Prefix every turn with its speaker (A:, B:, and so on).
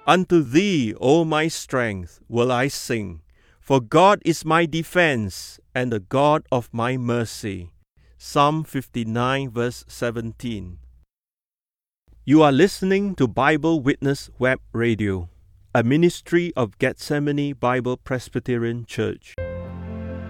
A: Unto thee, O my strength, will I sing, for God is my defense and the God of my mercy. Psalm 59 verse 17. You are listening to Bible Witness Web Radio, a ministry of Gethsemane Bible Presbyterian Church.